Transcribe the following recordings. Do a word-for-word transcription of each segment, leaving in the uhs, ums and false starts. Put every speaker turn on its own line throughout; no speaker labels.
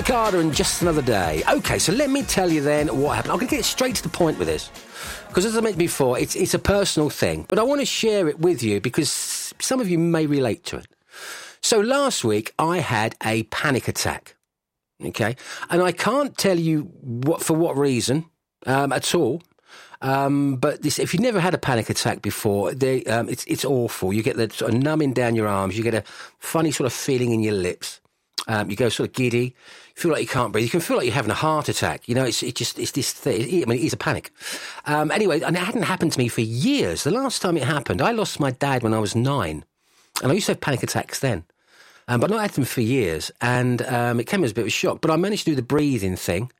Carter and Just Another Day. OK, so let me tell you then what happened. I'm going to get straight to the point with this. Because as I mentioned before, it's, it's a personal thing. But I want to share it with you because some of you may relate to it. So last week, I had a panic attack. OK? And I can't tell you what for what reason um, at all. Um, but this, if you've never had a panic attack before, they, um, it's, it's awful. You get the sort of numbing down your arms. You get a funny sort of feeling in your lips. Um, you go sort of giddy. You feel like you can't breathe. You can feel like you're having a heart attack. You know, it's it just it's this thing. I mean, it is a panic. Um, anyway, and it hadn't happened to me for years. The last time it happened, I lost my dad when I was nine, and I used to have panic attacks then, um, but not had them for years. And um, it came as a bit of a shock. But I managed to do the breathing thing.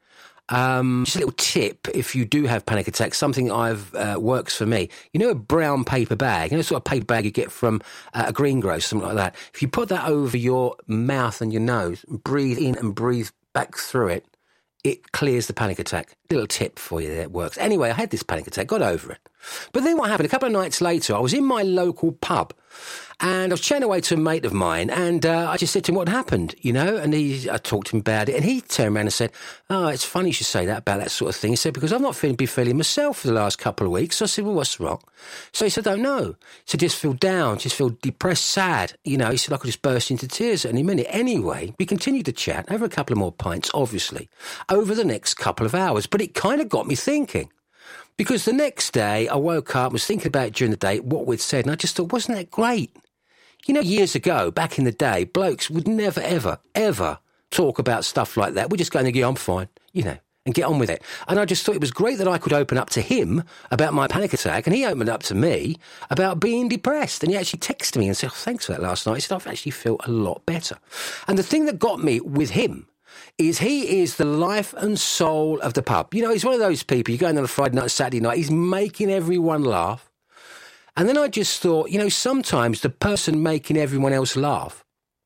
Um, just a little tip, if you do have panic attacks, something I've uh, works for me. You know a brown paper bag? You know the sort of paper bag you get from uh, a greengrocer, something like that? If you put that over your mouth and your nose, and breathe in and breathe back through it, it clears the panic attack. Little tip for you there, it works. Anyway, I had this panic attack, got over it. But then what happened, a couple of nights later, I was in my local pub and I was chatting away to a mate of mine and uh, I just said to him what happened, you know, and he, I talked to him about it and he turned around and said, oh, it's funny you should say that about that sort of thing. He said, because I've not feeling, been feeling myself for the last couple of weeks. So I said, well, what's wrong? So he said, I don't know. He said, just feel down, just feel depressed, sad. You know, he said, I could just burst into tears at any minute. Anyway, we continued to chat over a couple of more pints, obviously, over the next couple of hours. But it kind of got me thinking. Because the next day, I woke up, was thinking about it during the day, what we'd said, and I just thought, wasn't that great? You know, years ago, back in the day, blokes would never, ever, ever talk about stuff like that. We're just going to go, I'm fine, you know, and get on with it. And I just thought it was great that I could open up to him about my panic attack, and he opened up to me about being depressed. And he actually texted me and said, oh, thanks for that last night. He said, I've actually felt a lot better. And the thing that got me with him is he is the life and soul of the pub. You know, he's one of those people, you go in on a Friday night, Saturday night, he's making everyone laugh. And then I just thought, you know, sometimes the person making everyone else laugh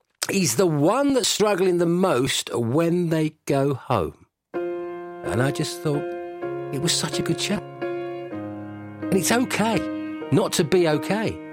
is the one that's struggling the most when they go home. And I just thought, it was such a good chat. And it's okay not to be okay.